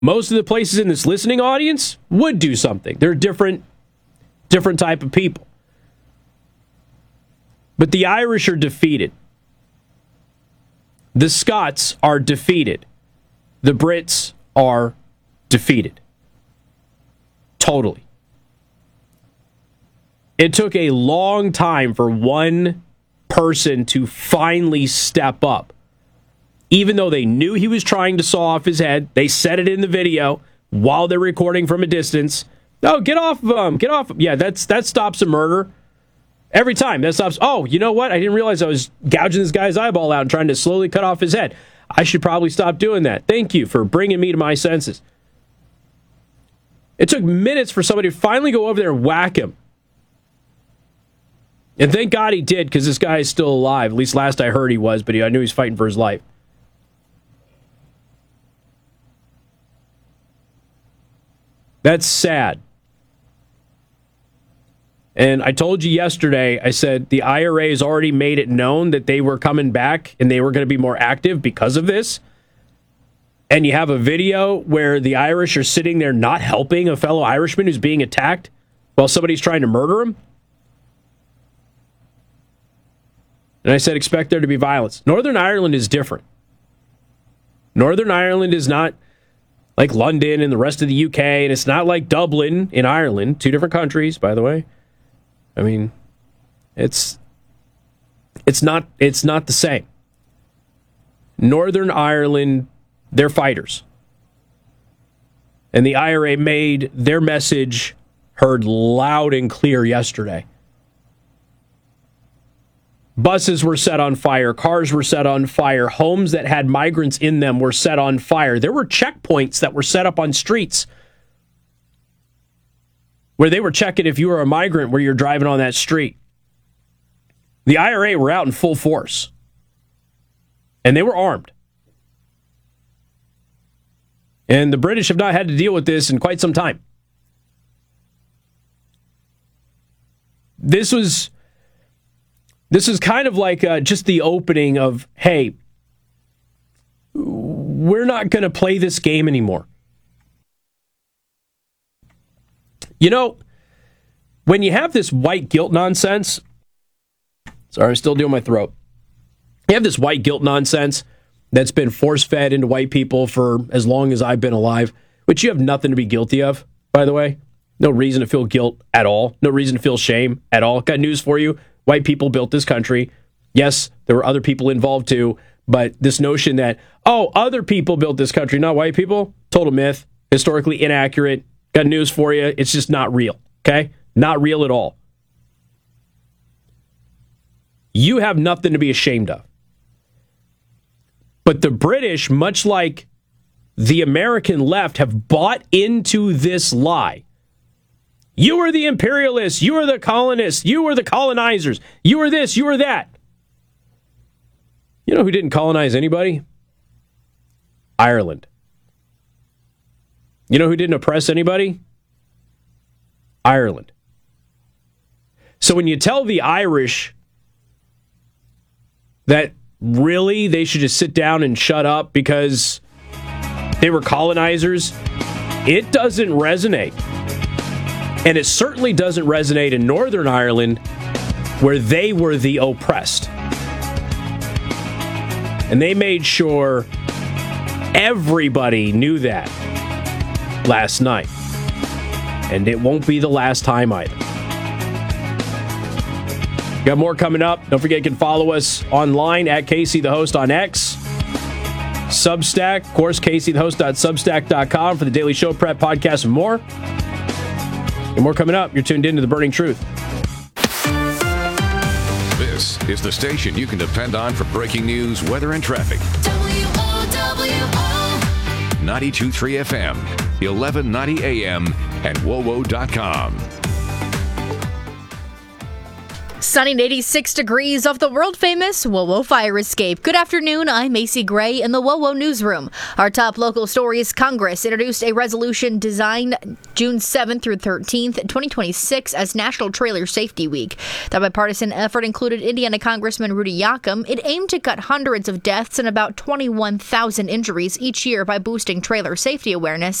Most of the places in this listening audience would do something. They're different type of people. But the Irish are defeated. The Scots are defeated. The Brits are defeated. Totally. It took a long time for one person to finally step up. Even though they knew he was trying to saw off his head, they said it in the video while they're recording from a distance. Oh, get off of him. Get off. Yeah, that stops a murder. Every time. That stops. Oh, you know what? I didn't realize I was gouging this guy's eyeball out and trying to slowly cut off his head. I should probably stop doing that. Thank you for bringing me to my senses. It took minutes for somebody to finally go over there and whack him. And thank God he did, because this guy is still alive. At least last I heard he was, but I knew he was fighting for his life. That's sad. And I told you yesterday, I said the IRA has already made it known that they were coming back and they were going to be more active because of this. And you have a video where the Irish are sitting there not helping a fellow Irishman who's being attacked while somebody's trying to murder him. And I said, expect there to be violence. Northern Ireland is different. Northern Ireland is not like London and the rest of the UK, and it's not like Dublin in Ireland. Two different countries, by the way. I mean, it's not the same. Northern Ireland, they're fighters. And the IRA made their message heard loud and clear yesterday. Buses were set on fire. Cars were set on fire. Homes that had migrants in them were set on fire. There were checkpoints that were set up on streets where they were checking if you were a migrant where you're driving on that street. The IRA were out in full force. And they were armed. And the British have not had to deal with this in quite some time. This is kind of like just the opening of, hey, we're not going to play this game anymore. You know, when you have this white guilt nonsense, sorry, I'm still doing my throat. You have this white guilt nonsense that's been force-fed into white people for as long as I've been alive, which you have nothing to be guilty of, by the way. No reason to feel guilt at all. No reason to feel shame at all. Got news for you. White people built this country. Yes, there were other people involved too, but this notion that, oh, other people built this country, not white people, total myth, historically inaccurate. Got news for you. It's just not real, okay? Not real at all. You have nothing to be ashamed of. But the British, much like the American left, have bought into this lie. You are the imperialists. You are the colonists. You are the colonizers. You are this. You are that. You know who didn't colonize anybody? Ireland. You know who didn't oppress anybody? Ireland. So when you tell the Irish that really they should just sit down and shut up because they were colonizers, it doesn't resonate. And it certainly doesn't resonate in Northern Ireland, where they were the oppressed. And they made sure everybody knew that last night. And it won't be the last time either. Got more coming up. Don't forget you can follow us online at Casey the Host on X. Substack, of course, CaseyTheHost.substack.com for the Daily Show prep podcast and more. And more coming up. You're tuned into The Burning Truth. This is the station you can depend on for breaking news, weather, and traffic. WOWO 92.3 FM, 1190 AM, and WOWO.com. Sunny and 86 degrees off the world-famous WoWo fire escape. Good afternoon, I'm Macy Gray in the WoWo newsroom. Our top local stories: Congress introduced a resolution designed June 7th through 13th, 2026 as National Trailer Safety Week. The bipartisan effort included Indiana Congressman Rudy Yoakum. It aimed to cut hundreds of deaths and about 21,000 injuries each year by boosting trailer safety awareness.